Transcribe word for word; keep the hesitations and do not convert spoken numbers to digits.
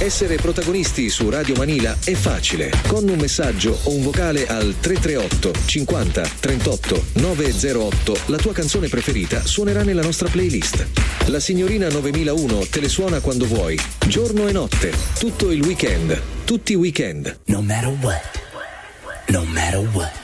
Essere protagonisti su Radio Manila è facile. Con un messaggio o un vocale al tre tre otto cinquanta trentotto novecentotto la tua canzone preferita suonerà nella nostra playlist. La signorina novemilauno te le suona quando vuoi, giorno e notte, tutto il weekend, tutti i weekend. No matter what, no matter what.